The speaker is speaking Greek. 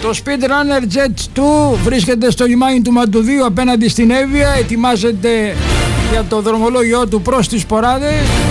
Το Speedrunner Jet 2 βρίσκεται στο λιμάνι του Μαντουδίου απέναντι στην Εύβοια. Ετοιμάζεται για το δρομολόγιο του προς τις Ποράδες.